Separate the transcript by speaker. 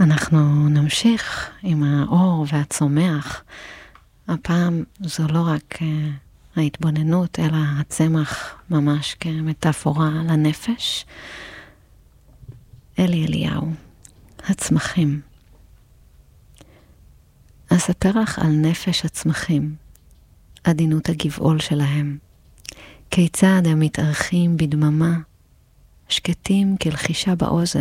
Speaker 1: אנחנו נמשיך עם האור והצומח. הפעם זו לא רק ההתבוננות, אלא הצמח ממש כמטאפורה לנפש. אלי אליהו, הצמחים. אספר לך על נפש הצמחים, עדינות הגבעול שלהם, כיצד הם מתארחים בדממה, שקטים כלחישה באוזן,